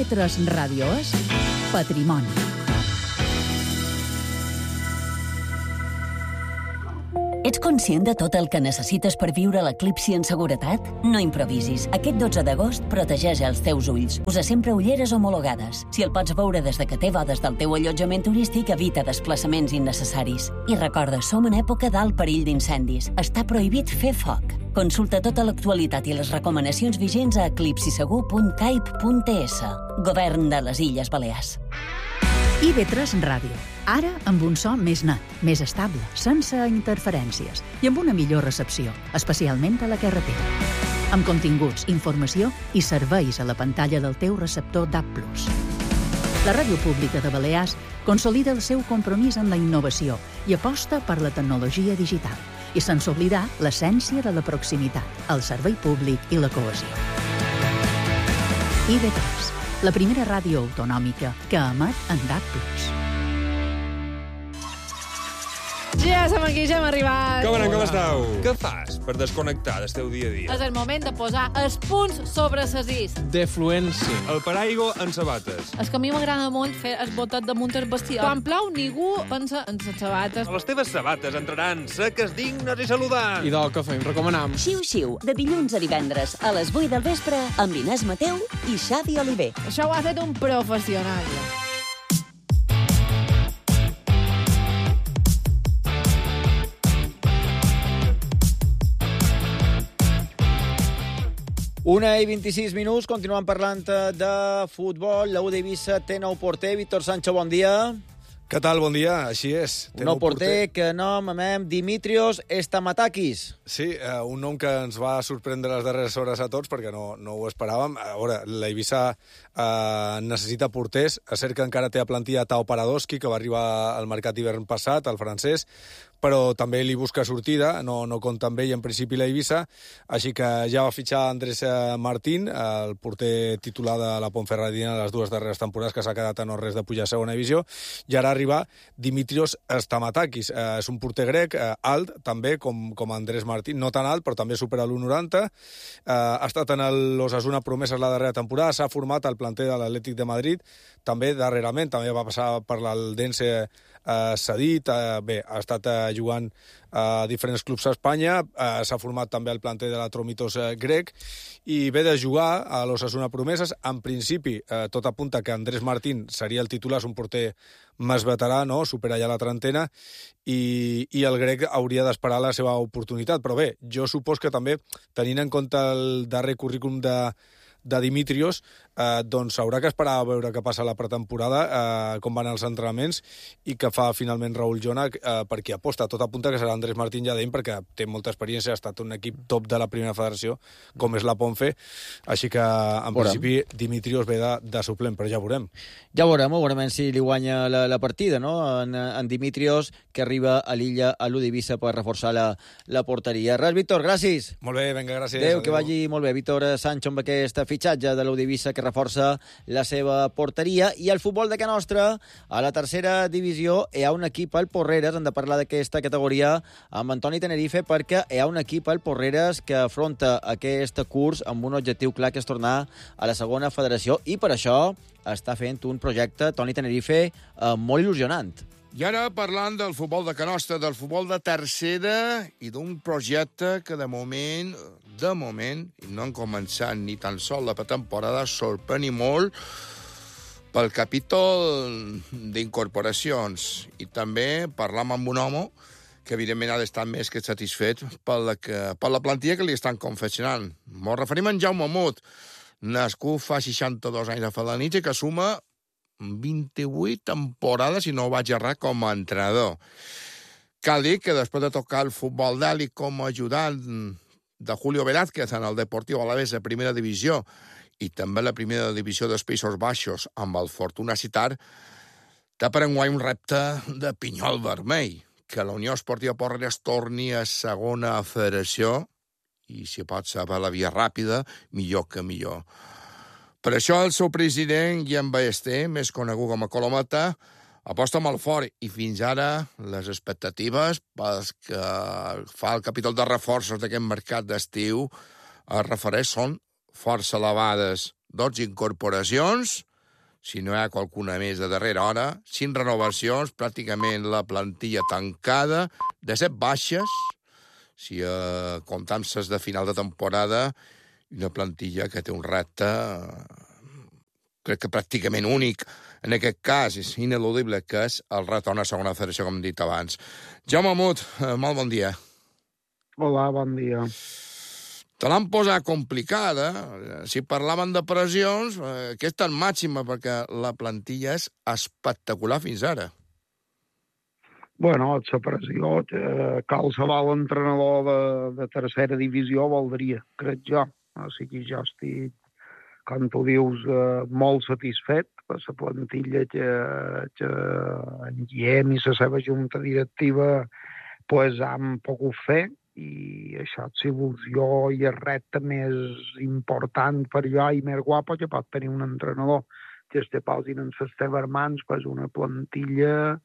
IB3 Ràdio és Patrimoni. Ets conscient de tot el que necessites per viure l'eclipsi en seguretat? No improvisis. Aquest 12 d'agost protegeix els teus ulls. Usa sempre ulleres homologades. Si el pots veure des de que té bodes del teu allotjament turístic, evita desplaçaments innecessaris. I recorda, som en època d'alt perill d'incendis. Està prohibit fer foc. Consulta tota l'actualitat i les recomanacions vigents a eclipsisegur.caip.es. Govern de les Illes Balears. IB3 Ràdio. Ara amb un so més net, més estable, sense interferències i amb una millor recepció, especialment a la carretera. Amb continguts, informació i serveis a la pantalla del teu receptor DAB+. La Ràdio Pública de Balears consolida el seu compromís amb la innovació i aposta per la tecnologia digital, i sense oblidar l'essència de la proximitat, el servei públic i la cohesió. IB3, la primera ràdio autonòmica que emet en DAB+. Ja som aquí, ja hem arribat. Com anem, com esteu? Què fas per desconnectar del teu dia a dia? És el moment de posar els punts sobre les is. Defluència. El paraigua en sabates. És que a mi m'agrada molt fer el botet damunt el bestiar. Quan plou, ningú pensa en les sabates. Les teves sabates entraran seques, dignes i saludants. I del que fem, recomanam. Xiu-xiu, de dilluns a divendres a les 8 del vespre amb Inés Mateu i Xavi Oliver. Això ho ha fet un professional. Una i 26 minuts, continuem parlant de futbol. La U d'Eivissa té nou porter. Víctor Sancho, bon dia. Què tal? Bon dia, així és. Un nou porter que nomem Dimitrios Stamatakis. Sí, un nom que ens va sorprendre les darreres hores a tots perquè no ho esperàvem. A veure, l'Eivissa necessita porters. És cert que encara té a plantilla Tao Paradoski, que va arribar al mercat d'hivern passat, el francès, però també li busca sortida, no compta amb ell en principi l'Eivissa, així que ja va fitxar Andrés Martín, el porter titular de la Ponferradina les dues darreres temporades, que s'ha quedat a no res de pujar a segona divisió, i ara arriba Dimitrios Stamatakis. És un porter grec, alt també, com Andrés Martín, no tan alt, però també supera l'1,90. Ha estat en l'Osasuna Promeses la darrera temporada, s'ha format al planter de l'Atlètic de Madrid, també darrerament, també va passar per l'Aldense cedit, bé, ha estat jugant a diferents clubs a Espanya, s'ha format també al planter de l'Atromitos grec, i ve de jugar a l'Osasuna Promeses. En principi, tot apunta que Andrés Martín seria el titular, és un porter més veterà, no? Supera ja la trentena, i el grec hauria d'esperar la seva oportunitat. Però bé, jo supos que també, tenint en compte el darrer currículum de Dimitrios, doncs haurà que esperar a veure què passa a la pretemporada, com van els entrenaments, i què fa finalment Raúl Jona, per qui aposta. Tot apunta que serà Andrés Martín Lladeny, perquè té molta experiència, ha estat un equip top de la primera federació, com és la Ponfe, així que en principi Dimitrios ve de suplent, però ja veurem. Ja veurem si li guanya la partida, no? En Dimitrios, que arriba a l'illa, a l'U d'Eivissa, per reforçar la porteria. Res, Víctor, gràcies. Molt bé, vinga, gràcies. Adéu, que vagi molt bé. Víctor Sancho amb aquest fitxatge de l'U d'Eivissa, que reforça la seva porteria. I el futbol de Can Nostra, a la tercera divisió, hi ha un equip al Porreres, hem de parlar d'aquesta categoria amb Antoni Tenerife, perquè hi ha un equip al Porreres que afronta aquest curs amb un objectiu clar, que és tornar a la segona federació, i per això està fent un projecte, Toni Tenerife, molt il·lusionant. I ara parlant del futbol de Can Nostra, del futbol de tercera i d'un projecte que de moment, i no han començat ni tan sol la pretemporada, sorprèn i molt pel capítol d'incorporacions. I també parlam amb un home que evidentment ha d'estar més que satisfet per la plantilla que li estan confeccionant. Ens referim a en Jaume Mut, nascut fa 62 anys a Felanitx, que suma 28 temporades, si no ho vaig errar, com a entrenador. Cal dir que després de tocar el futbol d'Ali com a ajudant de Julio Velázquez en el Deportiu Alavés de primera divisió i també la primera divisió dels Països Baixos amb el Fortuna Citar, té per enguany un repte de pinyol vermell, que la Unió Esportiva Porreres torni a segona federació, i si pot ser per la via ràpida, millor que millor. Per això el seu president, Guillem Ballester, més conegut com a Colometa, aposta molt fort, i fins ara les expectatives pels que fa el capítol de reforços d'aquest mercat d'estiu es refereix són força elevades. 12 incorporacions, si no hi ha qualcuna més de darrera hora, 5 renovacions, pràcticament la plantilla tancada, de 7 baixes, si comptam ses de final de temporada, una plantilla que té un repte, crec que pràcticament únic. En aquest cas, és ineludible, que és el retorn a segona federació, com hem dit abans. Jaume Mut, molt bon dia. Hola, bon dia. Te l'han posat complicada. Si parlaven de pressions, aquesta en màxima, perquè la plantilla és espectacular fins ara. Bueno, la pressió, qualsevol entrenador de tercera divisió voldria, crec jo. O sigui, jo estic, com tu dius, molt satisfet per la plantilla que en Guillem i la seva junta directiva pues, han pogut fer, i això és il·lusió i el repte més important per jo i més guapo que pot tenir un entrenador, que es posin en les teves mans pues, una plantilla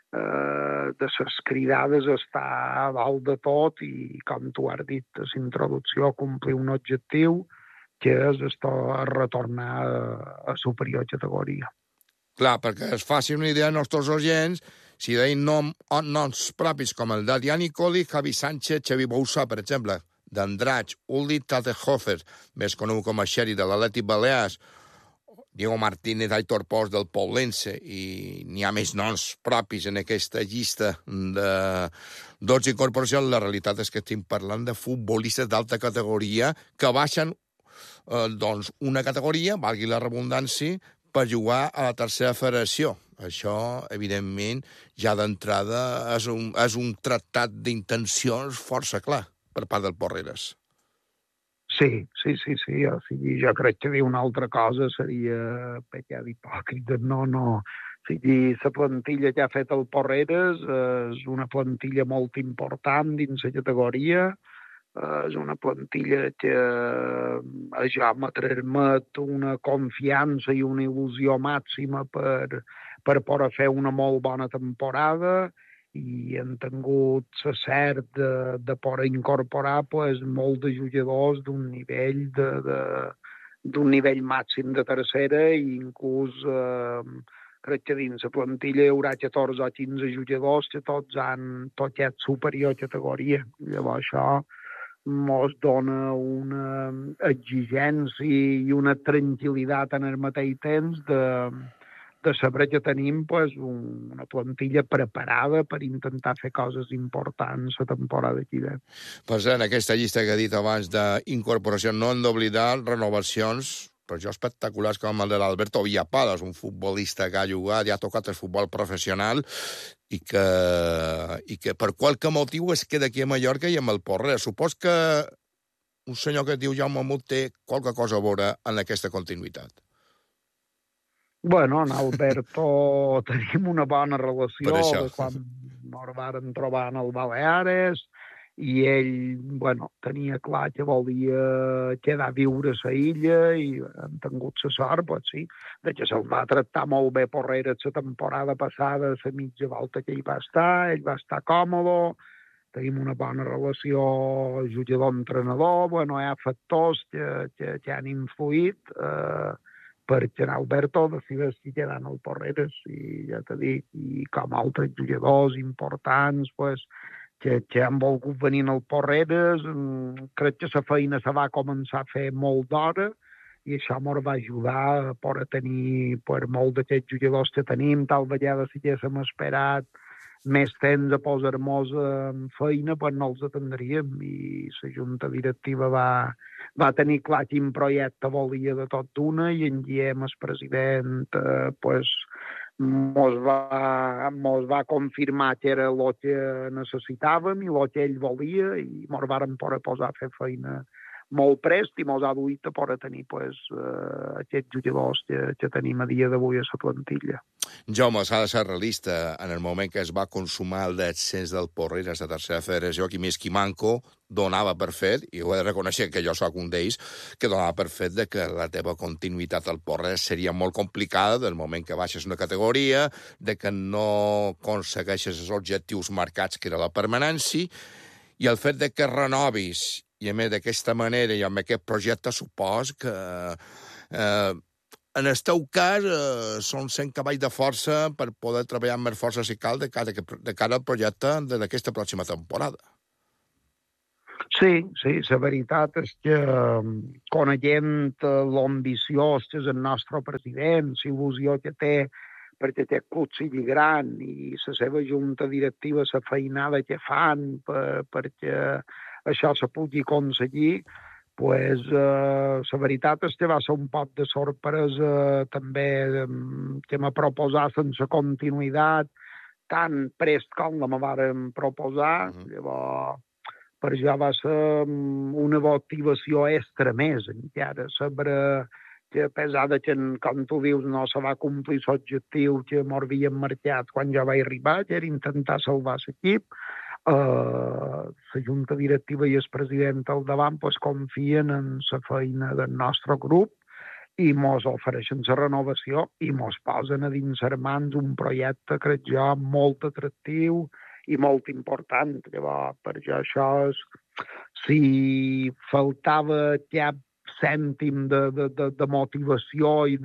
de les cridades està a dalt de tot i, com tu has dit a la introducció, complir un objectiu que és retornar a superior categoria. Clar, perquè es faci una idea als nostres oients, si deien noms propis com el d'Adrià Nicoli, Javi Sánchez, Xavi Boussa, per exemple, d'Andratx, Uli Tatehofer, més conegut com a Xeri de l'Atlètic Balears, Diego Martínez, Aitor Pons del Poblense, i n'hi ha més noms propis en aquesta llista de 12 incorporacions. La realitat és que estem parlant de futbolistes d'alta categoria que baixen doncs una categoria, valgui la redundància, per jugar a la tercera federació. Això, evidentment, ja d'entrada és un tractat d'intencions força clar per part del Porreres. Sí. O sigui, jo crec que dir una altra cosa seria pecat hipòcrita. No. O sigui, la plantilla que ha fet el Porreres és una plantilla molt important dins la categoria. És una plantilla que a jo me transmet una confiança i una il·lusió màxima per poder fer una molt bona temporada, i han tingut la cert de poder incorporar pues, molt de jugadors d'un nivell màxim de tercera, i inclús crec que dins la plantilla hi haurà 14 o 15 jugadors que tots han tocat superior categoria. Llavors això mos dona una exigència i una tranquil·litat en el mateix temps de saber que tenim pues, una plantilla preparada per intentar fer coses importants la temporada que ve. Pues en aquesta llista que he dit abans d'incorporació no hem d'oblidar renovacions, per això espectaculars, com el de l'Alberto Villapalas, un futbolista que ha jugat i ha tocat el futbol professional i que per qualque motiu es queda aquí a Mallorca i amb el Porreres. Supos que un senyor que es diu Jaume Mut té qualque cosa a veure en aquesta continuïtat. Bueno, en Alberto tenim una bona relació de quan ens vàrem trobar en el Baleares, i ell, bueno, tenia clar que volia quedar a viure a la illa, i han tingut la sort, pues sí, de que se'l va tractar molt bé Porreres la temporada passada, la mitja volta que hi va estar, ell va estar còmode, tenim una bona relació jugador-entrenador, bueno, hi ha factors que han influït, perquè en Alberto decideix si queda en el Porreres, i ja t'he dit, i com altres jugadors importants, pues, que han volgut venir al Porreres, crec que la feina se va començar a fer molt d'hora, i això ens va ajudar a poder tenir pues, molts d'aquests jugadors que tenim. Tal vegada si haguéssim esperat més temps a posar-nos en feina, pues no els atendríem, i la junta directiva va tenir clar quin projecte volia de tot d'una, i en Guillem, el president, pues, mos va confirmar que era el que necessitàvem i el que ell volia, i mos vàrem poder posar a fer feina molt prest, i mos ha duit a poder tenir pues, aquests jugadors que tenim a dia d'avui a la plantilla. Jaume, s'ha de ser realista. En el moment que es va consumar el descens del Porreres de tercera federació, qui més qui manco donava per fet, i ho he de reconèixer que jo soc un d'ells, que donava per fet de que la teva continuïtat al Porreres seria molt complicada del moment que baixes una categoria, de que no aconsegueixes els objectius marcats, que era la permanència, i el fet de que renovis, i a més d'aquesta manera i amb aquest projecte, supos que en el teu cas, són 100 cavalls de força per poder treballar amb més força si cal de cara al projecte d'aquesta pròxima temporada. Sí, la veritat és que coneguent l'ambiciós que és el nostre president, l'il·lusió que té perquè aquest club sigui gran i la seva junta directiva, la feinada que fan perquè això se pugui aconseguir, pues, la veritat és que va ser un poc de sorpresa també que me proposar sense continuïtat tan prest com la me varen proposar. Llavors, per jo va ser una motivació extra més, encara, saber que a pesar de que, com tu dius, no se va complir l'objectiu que m'havien marcat quan jo vaig arribar, que era intentar salvar l'equip, la junta directiva i el president al davant pues, confien en la feina del nostre grup i mos ofereixen la renovació i mos posen a dins les mans un projecte, crec jo, molt atractiu i molt important. Llavors, per jo això és... Si faltava cap cèntim de motivació i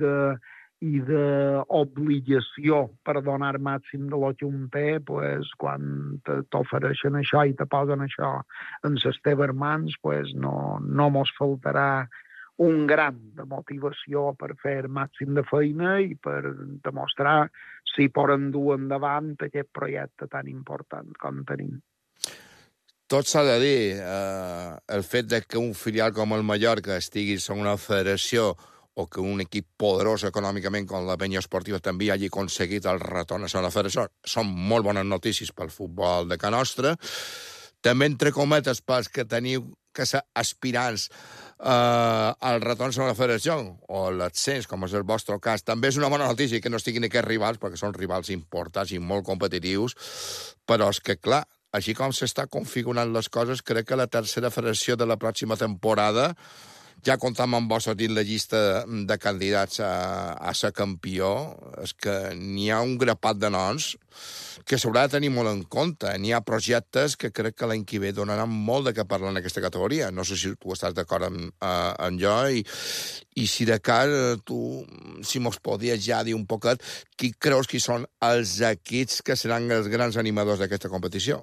d'obligació per donar màxim de lo que un té, pues, quan t'ofereixen això i te posen això en les teves mans, pues, no mos faltarà un gram de motivació per fer el màxim de feina i per demostrar si poden dur endavant aquest projecte tan important com tenim. Tot s'ha de dir, el fet de que un filial com el Mallorca estigui en una federació o que un equip poderós econòmicament com la Penya Esportiva també hagi aconseguit el retorn a la federació, són molt bones notícies pel futbol de Can Nostra. També, entre cometes, pels que teniu que ser aspirants al retorn a la federació o l'ascens, com és el vostre cas, també és una bona notícia que no estiguin aquests rivals, perquè són rivals importants i molt competitius, però és que, clar, així com s'està configurant les coses, crec que la tercera federació de la pròxima temporada, ja comptam amb vos dins la llista de candidats a ser campió, és que n'hi ha un grapat de noms que s'haurà de tenir molt en compte. N'hi ha projectes que crec que l'any que ve donaran molt de què parlar en aquesta categoria. No sé si tu estàs d'acord amb jo i si de cas tu, si mos podies ja dir un poquet qui creus que són els equips que seran els grans animadors d'aquesta competició.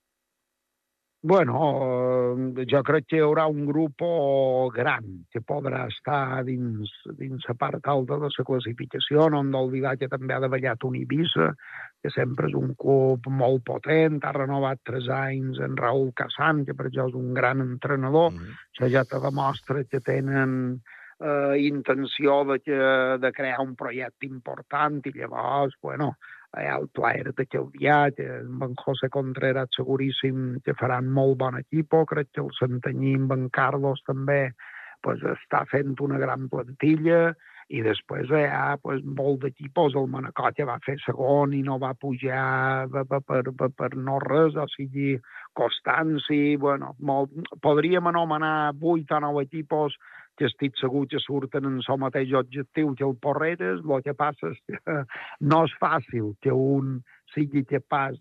Bueno, jo crec que hi haurà un grup gran que podrà estar dins la part alta de la classificació. No hem d'oblidar que també ha davallat un Eivissa, que sempre és un club molt potent, ha renovat 3 anys en Raúl Casán, que per jo és un gran entrenador. Això ja te demostra que tenen intenció de crear un projecte important i llavors, bueno, hi ha el plaer de Caldià, que amb en José Contreras seguríssim que faran molt bon equip. Crec que el Santanyí amb en Carlos també pues, està fent una gran plantilla i després hi ha pues, molt d'equipos. El Manacor que va fer segon i no va pujar per no res, o sigui, Constanci, bueno, podríem anomenar 8 o 9 equipos que estic segur que surten en el mateix objectiu que el Porreres. El que passa és que no és fàcil que un sigui capaç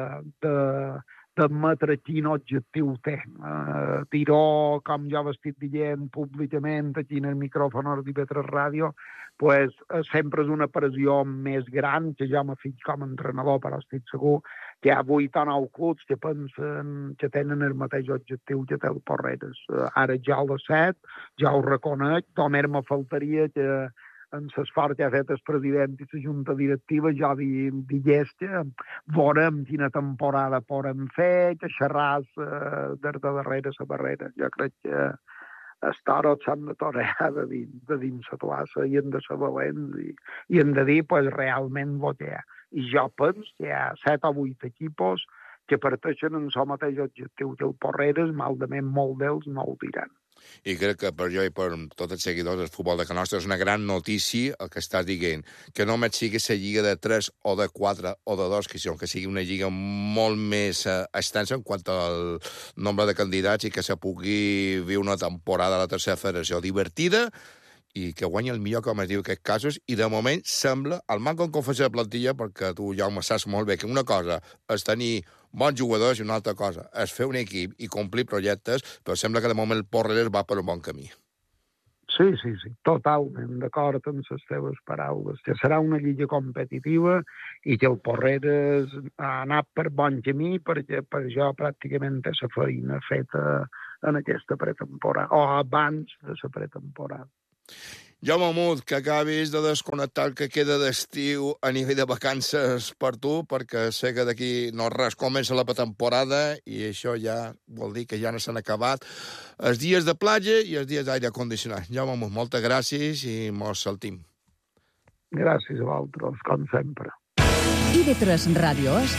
d'admetre quin objectiu té. Dir-ho, com jo ho estic dient públicament aquí en el micròfon d'IV3 Ràdio, pues, sempre és una pressió més gran que jo me fico com a entrenador, però estic segur que hi ha 8 o 9 clubs que pensen que tenen el mateix objectiu que té el Porreres. Ara ja el 7, ja ho reconec, només me faltaria que en l'esforç que ha fet el president i la junta directiva ja digués que veurem quina temporada podem fer, que xerràs des de darrere la barrera. Jo crec que els toros s'han de torear de dins la plaça i han de ser valents i han de dir pues, realment el que hi ha. I jo penso que hi ha 7 o 8 equipos que parteixen en el mateix objectiu que el Porreres, malament molt d'ells no ho diran. I crec que per jo i per tots els seguidors del futbol de Can Nostra és una gran notícia el que estàs dient, que no només sigui la lliga de 3 o de 4 o de 2, que sigui una lliga molt més extensa en quant al nombre de candidats i que se pugui viure una temporada a la tercera federació divertida i que guanyi el millor, com es diu en aquests casos, i de moment sembla, el manco en confessió de plantilla, perquè tu, Jaume, saps molt bé que una cosa és tenir bons jugadors i una altra cosa és fer un equip i complir projectes, però sembla que de moment el Porreres va per un bon camí. Sí, totalment d'acord amb les teves paraules. Que serà una lliga competitiva i que el Porreres ha anat per bon camí perquè per jo pràcticament té la feina feta en aquesta pretemporada, o abans de la pretemporada. Jaume Mut, que acabis de desconnectar el que queda d'estiu a nivell de vacances per tu, perquè sé que d'aquí no res comença la pretemporada i això ja vol dir que ja no s'han acabat els dies de platja i els dies d'aire condicionat. Jaume Mut, moltes gràcies i mos saltim. Gràcies a vosaltres, com sempre. IB3 Ràdio és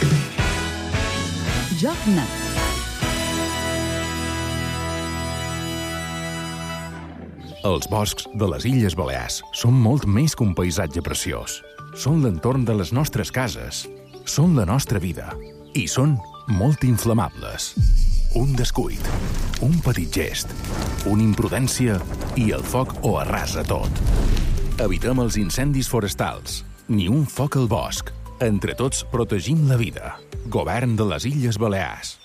Joc Net. Els boscs de les Illes Balears són molt més que un paisatge preciós. Són l'entorn de les nostres cases, són la nostra vida i són molt inflamables. Un descuit, un petit gest, una imprudència i el foc ho arrasa tot. Evitem els incendis forestals, ni un foc al bosc. Entre tots protegim la vida. Govern de les Illes Balears.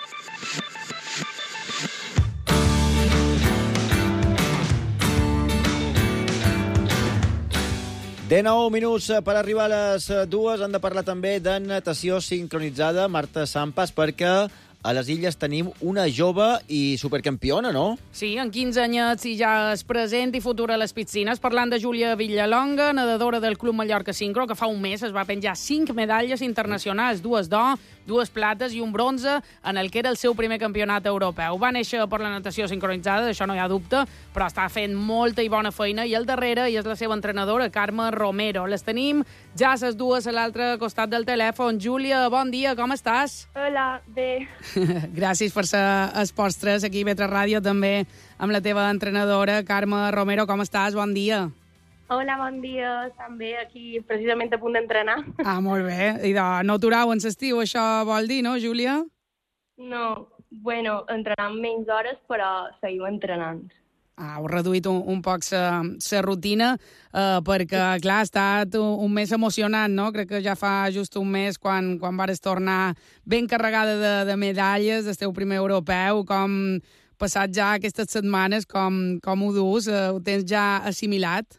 De 9 minuts per arribar a les 2. Han de parlar també de natació sincronitzada. Marta Sampas, perquè a les Illes tenim una jove i supercampiona, no? Sí, en 15 anyets i ja és present i futura a les piscines. Parlant de Júlia Villalonga, nedadora del Club Mallorca Sincro, que fa un mes es va penjar 5 medalles internacionals, 2 d'or, 2 plates i un bronze, en el que era el seu primer campionat europeu. Va néixer per la natació sincronitzada, d'això no hi ha dubte, però està fent molta i bona feina, i al darrere hi és la seva entrenadora, Carme Romero. Les tenim ja les dues a l'altre costat del telèfon. Júlia, bon dia, com estàs? Hola, bé. Gràcies per ser els postres aquí a IB3 Ràdio, també amb la teva entrenadora, Carme Romero. Com estàs? Bon dia. Hola, bon dia. També aquí, precisament a punt d'entrenar. Ah, molt bé. I de no aturau en l'estiu, això vol dir, no, Júlia? No, bueno, entrenant menys hores, però seguim entrenant. Ah, heu reduït un poc la rutina, perquè, clar, ha estat un mes emocionant, no? Crec que ja fa just un mes quan vares tornar ben carregada de medalles del teu primer europeu. Com passat ja aquestes setmanes, com ho dus? Ho tens ja assimilat?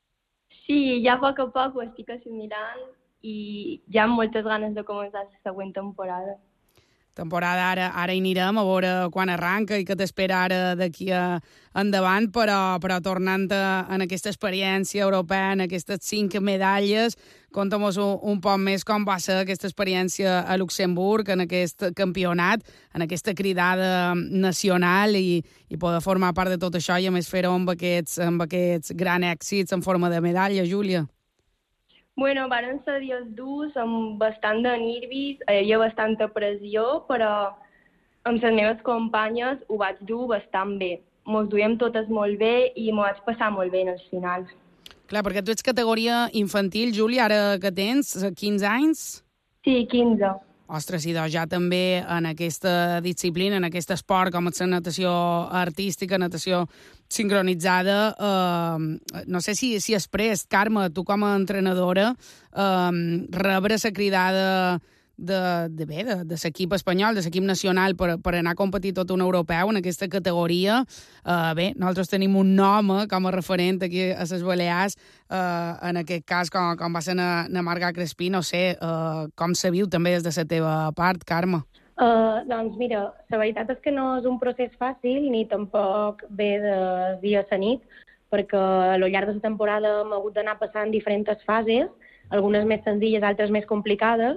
Sí, ja a poc ho estic assimilant i ja amb moltes ganes de començar la següent temporada. Temporada ara hi anirem a veure quan arranca i què t'espera ara d'aquí endavant, però tornant en aquesta experiència europea, en aquestes 5 medalles, conta'm-nos un poc més com va ser aquesta experiència a Luxemburg, en aquest campionat, en aquesta cridada nacional i poder formar part de tot això i a més fer-ho amb aquests grans èxits en forma de medalla, Júlia. Bueno, varen ser dies durs, amb bastant de nervis, hi havia bastanta pressió, però amb les meves companyes ho vaig dur bastant bé. Mos duiem totes molt bé i m'ho vaig passar molt bé en els finals. Clar, perquè tu ets categoria infantil, Júlia, ara que tens 15 anys? Sí, 15. Ostres, i doncs ja també en aquesta disciplina, en aquest esport, com és la natació artística, natació sincronitzada, no sé si has pres, Carme, tu com a entrenadora, rebre la cridada de l'equip espanyol, de l'equip nacional per anar a competir tot un europeu en aquesta categoria. Bé, nosaltres tenim un nom com a referent aquí a les Balears, en aquest cas com va ser na Marga Crespí. No sé com se viu també des de la teva part, Carme. Doncs mira, la veritat és que no és un procés fàcil ni tampoc ve de dia a la nit, perquè a lo llarg de la temporada hem hagut d'anar passant diferents fases, algunes més senzilles, altres més complicades,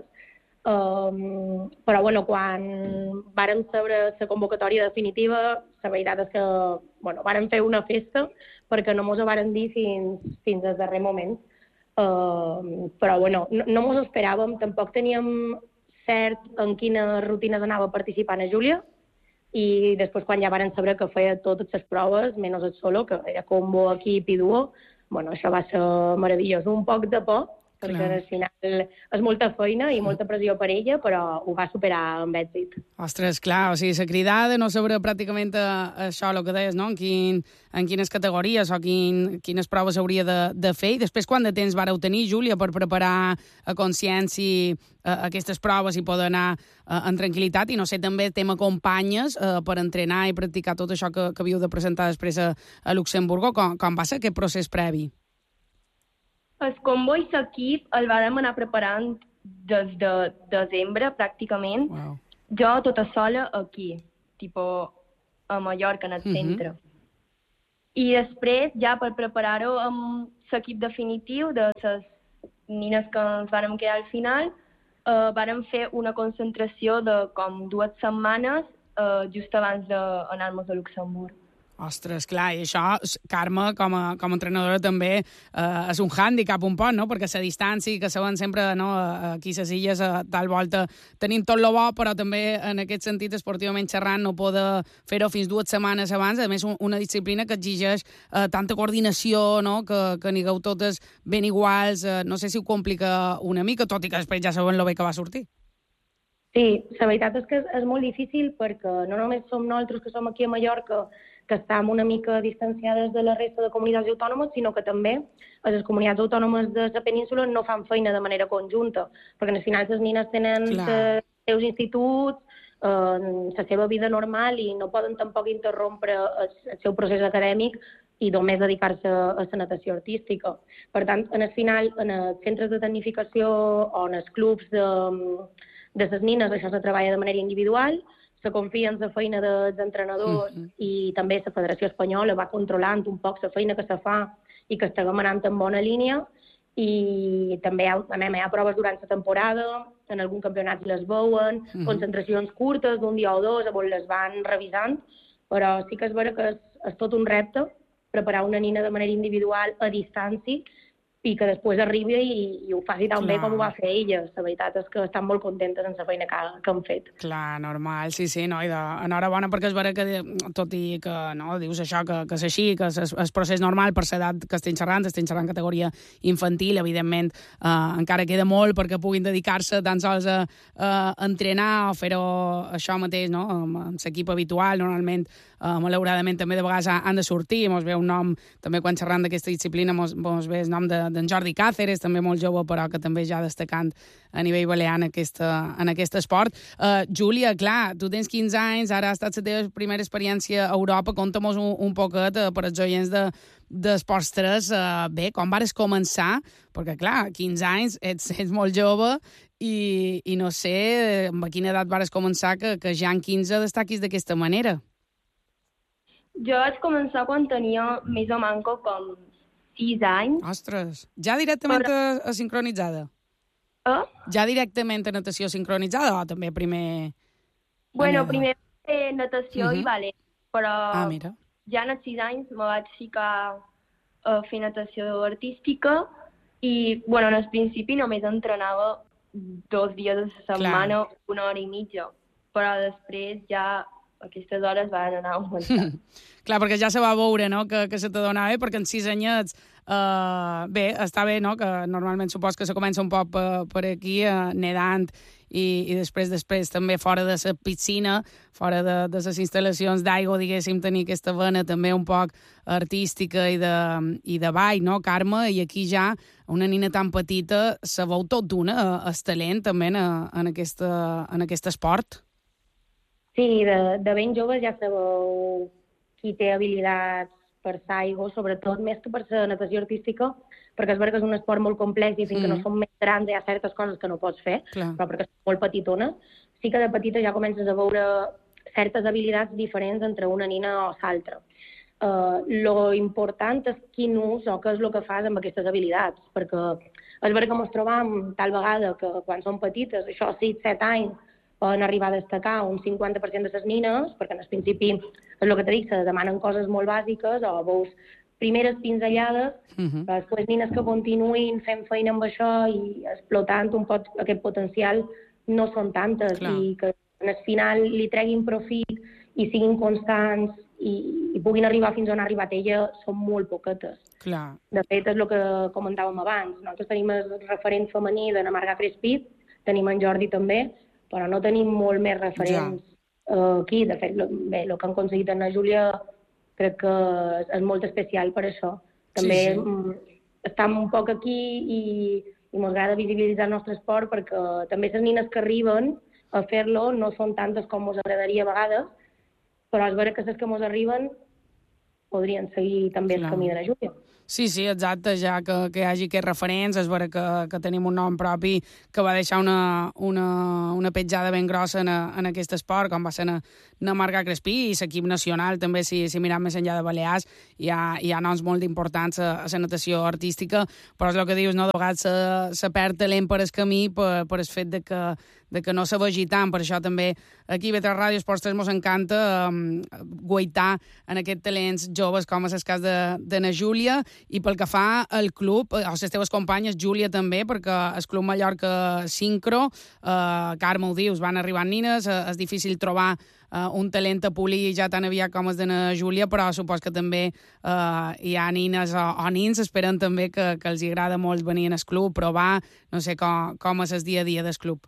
però bueno, quan vàrem saber la convocatòria definitiva, la veritat és que vàrem fer una festa perquè no mos ho varen dir fins al darrer moment. Però bueno, no mos ho esperàvem, tampoc teníem cert en quina rutina anava participant a Júlia, i després quan ja varen saber que feia totes les proves, menys el solo, que era combo, equip i duo, bueno, això va ser meravellós. Un poc de por, perquè al final és molta feina i molta pressió per ella, però ho va superar amb èxit. Ostres, clar, o sigui, la cridada no sabrà pràcticament això, el que deies, no? En quines categories o quines proves hauria de fer, i després quant de temps vareu tenir, Júlia, per preparar a consciència aquestes proves i poder anar en tranquil·litat, i no sé, també t'acompanyes per entrenar i practicar tot això que havíeu de presentar després a Luxemburgo. Com va ser aquest procés previ? El combo i l'equip el vàrem anar preparant des de desembre, pràcticament. Wow. Jo tota sola aquí, a Mallorca, en el centre. I després, ja per preparar-ho amb l'equip definitiu de les nines que ens vàrem quedar al final, vàrem fer una concentració de com 2 setmanes just abans d'anar-nos a Luxemburg. Ostres, clar, i això, Carme, com a entrenadora també és un hàndicap un poc, no? Perquè la distància, que saben sempre, no, aquí a les illes, a tal volta, tenim tot lo bo, però també en aquest sentit, esportivament xerrant, no poder fer-ho fins 2 setmanes abans. A més, una disciplina que exigeix tanta coordinació, no? Que anigueu totes ben iguals. No sé si ho complica una mica, tot i que després ja saben lo bé que va sortir. Sí, la veritat és que és molt difícil perquè no només som nosaltres que som aquí a Mallorca, que estem una mica distanciades de la resta de comunitats autònomes, sinó que també les comunitats autònomes de la península no fan feina de manera conjunta, perquè al final les nines tenen els seus instituts, la seva vida normal, i no poden tampoc interrompre el seu procés acadèmic i només dedicar-se a la natació artística. Per tant, en el final, en els centres de tecnificació o en els clubs de les nines, això se treballa de manera individual, se confia en la feina dels entrenadors i també la Federació Espanyola va controlant un poc la feina que se fa i que estiguem anant en bona línia, i també hi ha proves durant la temporada, en algun campionat les veuen, concentracions curtes d'un dia o dos on les van revisant, però sí que és vera que és tot un repte preparar una nina de manera individual a distància i que després arribi i ho faci tan bé com ho va fer ella. La veritat és que estan molt contentes en la feina que han fet. Clar, normal, sí, no, i enhorabona, perquè és vera que, tot i que no, dius això, que és així, que és el procés normal per l'edat que estem xerrant categoria infantil, evidentment, encara queda molt perquè puguin dedicar-se tan sols a entrenar o fer-ho això mateix, no?, amb l'equip habitual. Normalment, malauradament, també de vegades han de sortir, mos ve un nom, també quan xerrant d'aquesta disciplina, mos ve el nom d'en Jordi Cáceres, també molt jove, però que també ja destacant a nivell balear en aquest esport. Júlia, clar, tu tens 15 anys, ara ha estat la teva primera experiència a Europa. Conta-mos un poquet per als oients d'Esports 3. Bé, com vares començar? Perquè, clar, 15 anys, ets molt jove i no sé amb quina edat vares començar que ja en 15 destaquis d'aquesta manera. Jo vaig començar quan tenia més o menys com 6 anys. Ostres, ja directament a sincronitzada? Ja directament a natació sincronitzada o també primer... Bueno, primer natació i ballet, però ja en els 6 anys me vaig ficar a fer natació artística i, bueno, en el principi només entrenava 2 dies a la setmana, 1 hora i mitja, però després ja aquestes hores van anar augmentant. Clar, perquè ja se va veure, no?, que se t'adonava bé, perquè en 6 anyets, bé, està bé, no?, que normalment supos que se comença un poc per aquí, nedant, i després també fora de la piscina, fora de les instal·lacions d'aigua, diguéssim, tenir aquesta vena també un poc artística i de ball, no, Carme? I aquí ja, una nina tan petita, se veu tot d'una, el talent també en aquest esport. Sí, de ben joves ja sabeu qui té habilitats per l'aigua, sobretot més que per la natació artística, perquè és veritat que és un esport molt complex i fins que no som més grans hi ha certes coses que no pots fer, però perquè som molt petitones, sí que de petita ja comences a veure certes habilitats diferents entre una nina o l'altra. Lo important és quin ús o què és el que fas amb aquestes habilitats, perquè és veritat que ens trobam tal vegada que quan som petites, això 6-7 anys, poden arribar a destacar un 50% de les nines, perquè en el principi, és el que t'he dit, se demanen coses molt bàsiques, o veus primeres pinzellades, però després nines que continuïn fent feina amb això i explotant un poc aquest potencial no són tantes, i que al final li treguin profit i siguin constants i puguin arribar fins on ha arribat ella són molt poquetes. Clar. De fet, és el que comentàvem abans. Nosaltres tenim el referent femení de Marga Crespí, tenim en Jordi també, però no tenim molt més referents aquí. De fet, bé, el que han aconseguit en la Júlia crec que és molt especial per això. També estem un poc aquí i ens agrada visibilitzar el nostre esport perquè també les nines que arriben a fer-lo no són tantes com ens agradaria a vegades, però és vera que les que ens arriben podrien seguir també el camí de la Júlia. Sí, exacte, ja que hi hagi aquests referents, és vera que tenim un nom propi que va deixar una petjada ben grossa en aquest esport, com va ser na Marga Crespí, i l'equip nacional també, si mirem més enllà de Balears, hi ha noms molt importants a la natació artística, però és el que dius, no? De vegades se perd talent per el camí per el fet de que no se vegi tant. Per això també aquí a Ràdio Esports 3 ens encanta guaitar en aquests talents joves, com és el cas de na Júlia. I pel que fa al club, o les teves companyes, Júlia també, perquè el Club Mallorca Sincro, Carme ho dius, van arribant nines, és difícil trobar un talent a polir ja tan aviat com és de na Júlia, però supos que també hi ha nines o nins, esperen també que els agrada molt venir al club, provar, no sé com és el dia a dia del club.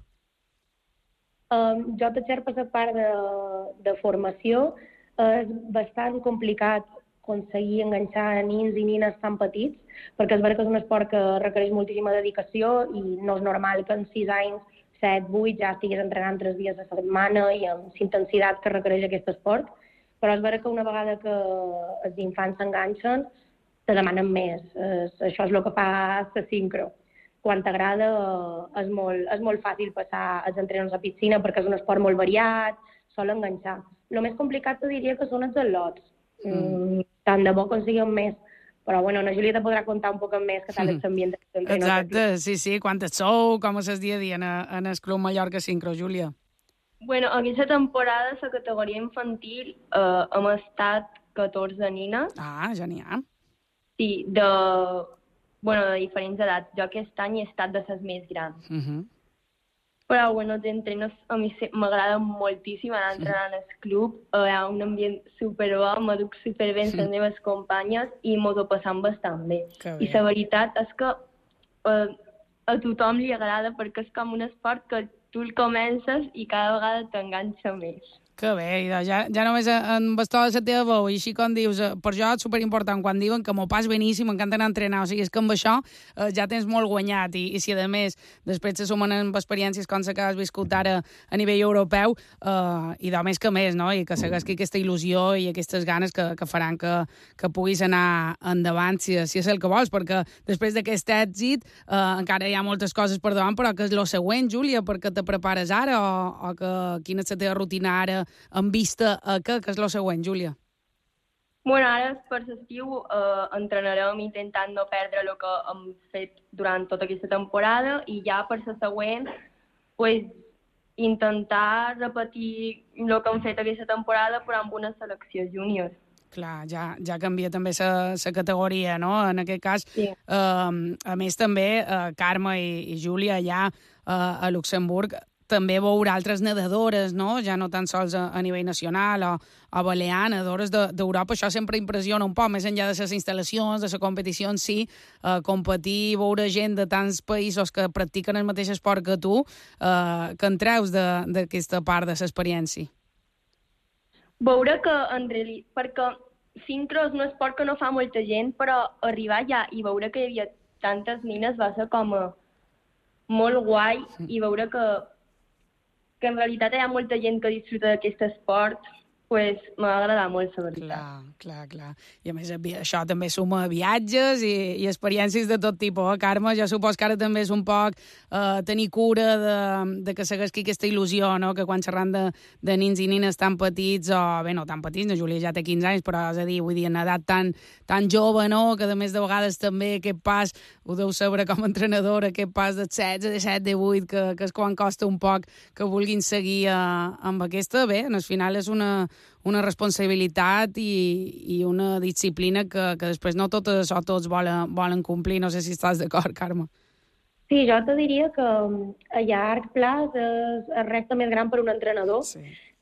Jo t'exer per la part de formació, és bastant complicat aconseguir enganxar nins i nines tan petits, perquè és veritat que és un esport que requereix moltíssima dedicació i no és normal que en 6 anys, 7, 8, ja estigués entrenant 3 dies a la setmana i amb la intensitat que requereix aquest esport, però és veritat que una vegada que els infants s'enganxen, te demanen més. Això és el que fa la sincro. Quan t'agrada és molt fàcil passar els entrenaments a piscina perquè és un esport molt variat, sol enganxar. El més complicat te diria que són els al·lots. Tant de bo aconseguim més, però bueno, la Júlia te podrà contar un poc més que tal l'ambient d'entrenadors. Exacte, sí, quantes sou, com és el dia a dia en el Club Mallorca Sincro, Júlia? Bueno, aquesta temporada la categoria infantil hem estat 14 nines. Ah, genial. Sí, de diferents edats. Jo aquest any he estat de les més grans. Però, bueno, els entrenos a mi m'agrada moltíssim anar entrenant al club. Hi ha un ambient superbo, m'aduc superbé amb les meves companyes i m'ho ho passam bastant bé. I la veritat és que a tothom li agrada perquè és com un esport que tu el comences i cada vegada t'enganxa més. Que bé, ja només en bastó de la teva veu, i així com dius, per jo és superimportant quan diuen que m'ho pas beníssim, m'encanta anar a entrenar, o sigui, és que amb això ja tens molt guanyat, i si a més després se sumen amb experiències com la que has viscut ara a nivell europeu, i de més que més, no? I que segueixi aquesta il·lusió i aquestes ganes que faran que puguis anar endavant, si és el que vols, perquè després d'aquest èxit encara hi ha moltes coses per davant, però que és el següent, Júlia, perquè te prepares ara, o quina és la teva rutina ara en vista a que és el següent, Júlia? Bueno, ara per l'estiu entrenarem intentant no perdre el que hem fet durant tota aquesta temporada i ja per la següent intentar repetir el que hem fet aquesta temporada però amb una selecció júnior. Clar, ja canvia també la categoria, no? En aquest cas, sí. A més també, Carme i Júlia allà a Luxemburg també veure altres nedadores, no? Ja no tan sols a nivell nacional o balear, nedadores d'Europa. Això sempre impressiona un poc, més enllà de les instal·lacions, de la competició en si, competir, veure gent de tants països que practiquen el mateix esport que tu, que en treus d'aquesta part de l'experiència. Veure que, en realitat, perquè sincro és un esport que no fa molta gent, però arribar allà i veure que hi havia tantes nines va ser com molt guai i veure que en realitat hi ha molta gent que disfruta d'aquest esport, m'ha agradat molt, la veritat. Clar. I a més, això també suma viatges i experiències de tot tipus. Carme, jo supos que ara també és un poc tenir cura de que segueixi aquesta il·lusió, no? Que quan xerran de nins i nines tan petits, o bé, no tan petits, no, Júlia ja té 15 anys, però és a dir, vull dir, en edat tan jove, no? Que a més de vegades també aquest pas, ho deu saber com a entrenadora, aquest pas de 16, de 17, de 8, que és quan costa un poc que vulguin seguir amb aquesta. Bé, al final és una responsabilitat i una disciplina que després no totes o tots volen complir. No sé si estàs d'acord, Carme. Sí, jo te diria que a llarg plaç és el repte més gran per un entrenador. Sí.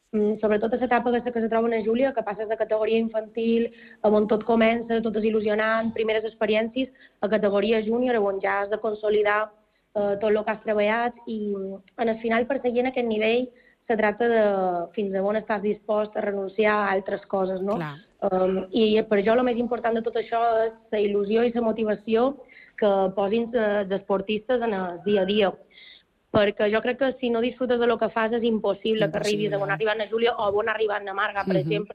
sobretot a l'etapa aquesta que se troben a Júlia, que passes de categoria infantil, on tot comença, tot és il·lusionant, primeres experiències, a categoria júnior, on ja has de consolidar tot el que has treballat, i en el final, perseguint aquest nivell, se tracta de fins a on estàs dispost a renunciar a altres coses, no? I per jo el més important de tot això és la il·lusió i la motivació que posin els esportistes en el dia a dia. Perquè jo crec que si no disfrutes del que fas és impossible que arribis a on ha arribat na Júlia o on ha arribat na Marga, per exemple.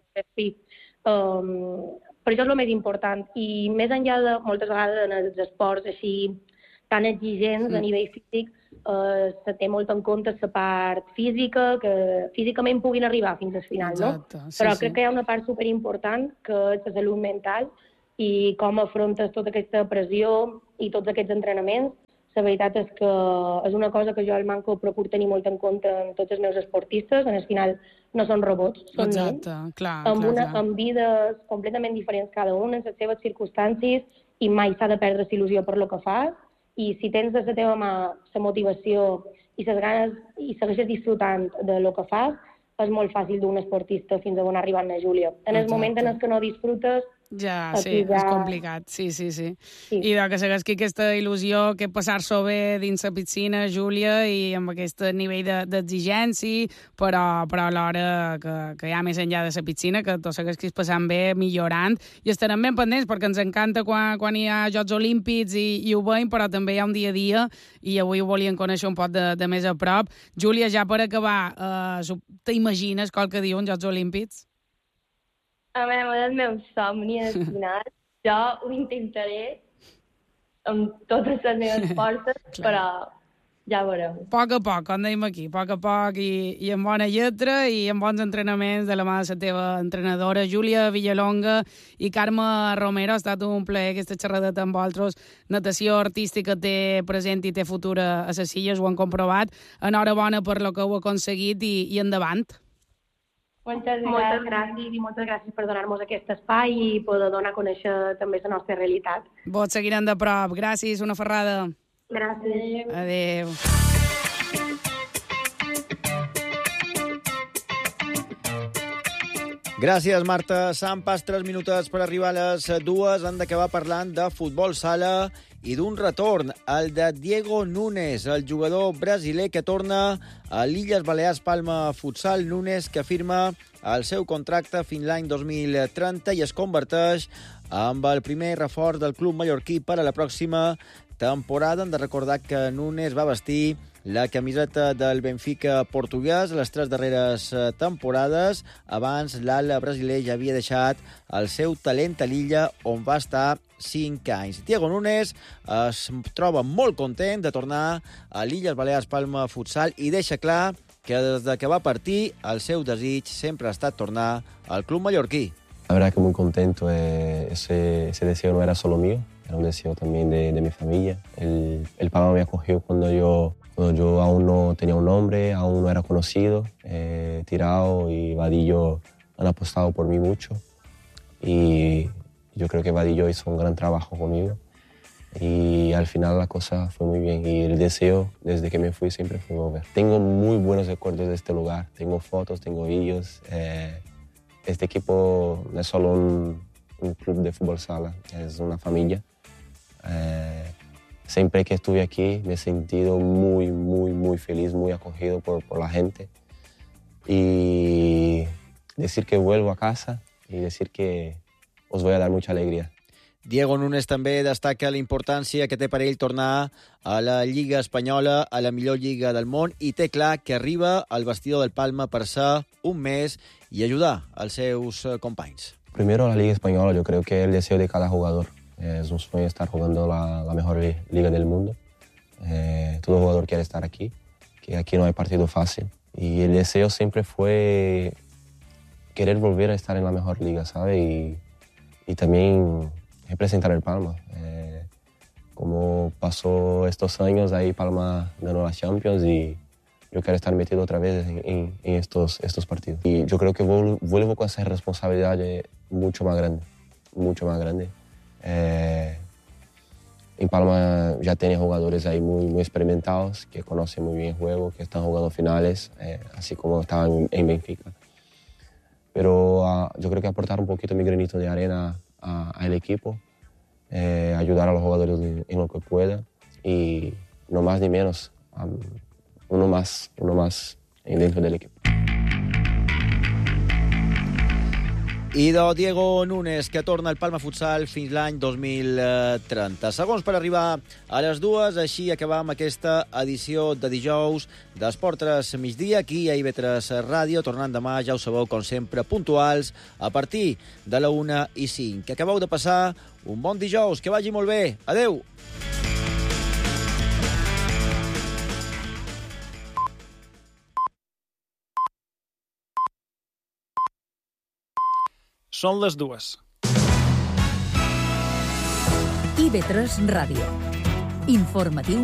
Per això és el més important. I més enllà de, moltes vegades, en els esports així tan exigents a nivell físic, se té molt en compte la part física, que físicament puguin arribar fins al final, no? Però crec que hi ha una part superimportant, que és la salut mental, i com afrontes tota aquesta pressió i tots aquests entrenaments. La veritat és que és una cosa que jo al Manco procuro tenir molt en compte en tots els meus esportistes. En el final no són robots, són nens, amb vides completament diferents cada un, en les seves circumstàncies, i mai s'ha de perdre la il·lusió per lo que fas. I si tens de la teva mà la motivació i les ganes i segueixes disfrutant de lo que fas, és molt fàcil d'un esportista fins a on ha arribat na Júlia. En el moment en què no disfrutes, ja, sí, és complicat, sí. I que segueixi aquesta il·lusió, que passar-s'ho bé dins la piscina, Júlia, i amb aquest nivell d'exigència, però alhora que hi ha més enllà de la piscina, que tot segueixis passant bé, millorant, i estarem ben pendents, perquè ens encanta quan hi ha Jocs Olímpics i ho veiem, però també hi ha un dia a dia, i avui ho volíem conèixer un poc de més a prop. Júlia, ja per acabar, t'imagines qualque dia uns Jocs Olímpics? A veure, és el meu somni, al final. Jo ho intentaré amb totes les meves forces, però ja veurem. A poc, com dèiem aquí, a poc, i amb bona lletra i amb bons entrenaments de la mà de la teva entrenadora, Júlia Villalonga i Carme Romero. Ha estat un plaer aquesta xerradeta amb vosaltres. Natació artística té present i té futur a les Illes, ho han comprovat. Enhorabona per lo que heu aconseguit i endavant. Moltes gràcies i moltes gràcies per donar-nos aquest espai i poder donar a conèixer també la nostra realitat. Vos seguirem de prop. Gràcies, una ferrada. Gràcies. Adéu. Gràcies, Marta. S'han pas 3 minutets per arribar a les 2. Han d'acabar parlant de futbol sala i d'un retorn, el de Diego Núñez, el jugador brasiler que torna a l'Illes Balears Palma Futsal. Núñez, que firma el seu contracte fins l'any 2030 i es converteix amb el primer reforç del club mallorquí per a la pròxima temporada. Hem de recordar que Núñez va vestir la camiseta del Benfica portuguès les 3 darreres temporades. Abans, l'ala brasiler ja havia deixat el seu talent a l'illa, on va estar 5 anys. Diego Núñez es troba molt content de tornar a l'Illes Balears Palma Futsal i deixa clar que des que va partir el seu desig sempre ha estat tornar al club mallorquí. La verdad que muy contento. Ese deseo no era solo mío, era un deseo también de mi familia. El Palma me acogió cuando yo aún no tenía un nombre, aún no era conocido. Tirao y Vadillo han apostado por mí mucho. Y yo creo que Vadillo hizo un gran trabajo conmigo. Y al final la cosa fue muy bien. Y el deseo, desde que me fui, siempre fue volver. Tengo muy buenos recuerdos de este lugar. Tengo fotos, tengo vídeos. Este equipo no es solo un club de fútbol sala, es una familia. Siempre que estuve aquí me he sentido muy feliz, muy acogido por la gente. Y decir que vuelvo a casa y decir que os voy a dar mucha alegría. Diego Núñez també destaca la importància que té per ell tornar a la Lliga Espanyola, a la millor lliga del món, i té clar que arriba al vestidor del Palma per ser un mes y ayudar als seus companys. Primero, la Liga Española, yo creo que el deseo de cada jugador. Es un sueño estar jugando la mejor liga del mundo. Todo jugador quiere estar aquí, que aquí no hay partido fácil. Y el deseo siempre fue querer volver a estar en la mejor liga, ¿sabes? Y también representar el Palma. Como pasó estos años, ahí Palma ganó la Champions y yo quiero estar metido otra vez en estos partidos. Y yo creo que vuelvo con esa responsabilidad mucho más grande. En Palma ya tiene jugadores ahí muy experimentados, que conocen muy bien el juego, que están jugando finales, así como estaban en Benfica. pero yo creo que aportar un poquito mi granito de arena al equipo, ayudar a los jugadores en lo que pueda y no más ni menos, uno más dentro del equipo. I de Diego Núñez, que torna al Palma Futsal fins l'any 2030. Segons per arribar a les 2, així acabam aquesta edició de dijous d'Esport 3 migdia, aquí a IB3 Ràdio, tornant demà, ja ho sabeu, com sempre, puntuals, a partir de la 1:05. Que acabeu de passar un bon dijous, que vagi molt bé. Adeu! Són les 2. IB3 Ràdio. Informatiu